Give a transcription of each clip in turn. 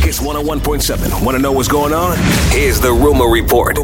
Kiss 101.7. Want to know what's going on? Here's the Rumor Report.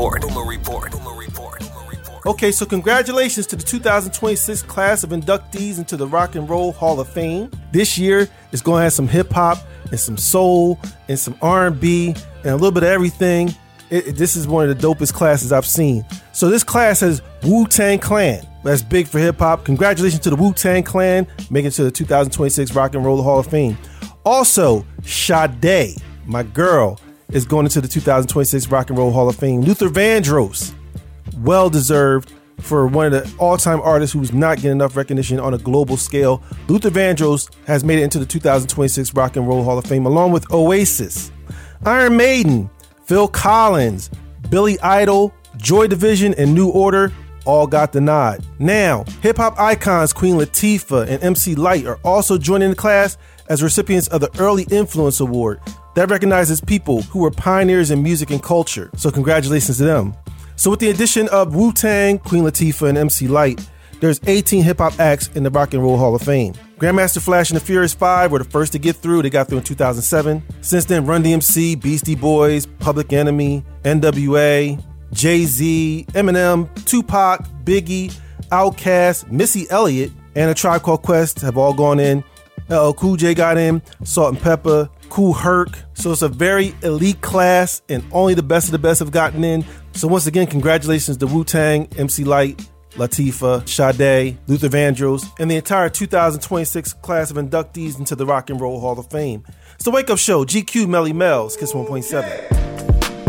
Okay, so congratulations to the 2026 class of inductees into the Rock and Roll Hall of Fame. This year is going to have some hip-hop and some soul and some R&B and a little bit of everything. This is one of the dopest classes I've seen. So this class has Wu-Tang Clan. That's big for hip-hop. Congratulations to the Wu-Tang Clan making it to the 2026 Rock and Roll Hall of Fame. Also, Sade, my girl, is going into the 2026 Rock and Roll Hall of Fame. Luther Vandross, well-deserved for one of the all-time artists who's not getting enough recognition on a global scale. Luther Vandross has made it into the 2026 Rock and Roll Hall of Fame, along with Oasis, Iron Maiden, Phil Collins, Billy Idol, Joy Division, and New Order all got the nod. Now, hip-hop icons Queen Latifah and MC Lyte are also joining the class as recipients of the Early Influence Award that recognizes people who were pioneers in music and culture. So congratulations to them. So with the addition of Wu-Tang, Queen Latifah, and MC Lyte, there's 18 hip-hop acts in the Rock and Roll Hall of Fame. Grandmaster Flash and the Furious Five were the first to get through. They got through in 2007. Since then, Run DMC, Beastie Boys, Public Enemy, NWA, Jay-Z, Eminem, Tupac, Biggie, Outkast, Missy Elliott, and A Tribe Called Quest have all gone in. LL Cool J got in, Salt-N-Pepa, Kool Herc. So it's a very elite class, and only the best of the best have gotten in. So once again, congratulations to Wu-Tang, MC Lyte, Latifah, Sade, Luther Vandross, and the entire 2026 class of inductees into the Rock and Roll Hall of Fame. It's the Wake Up Show, GQ, Melly Mel's, Kiss 1.7.